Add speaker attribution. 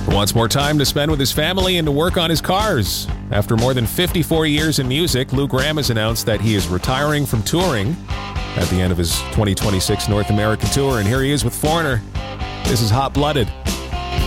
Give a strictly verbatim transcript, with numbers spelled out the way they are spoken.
Speaker 1: He wants more time to spend with his family and to work on his cars. After more than fifty-four years in music, Lou Gramm has announced that he is retiring from touring at the end of his twenty twenty-six North American tour. And here he is with Foreigner. This is Hot Blooded.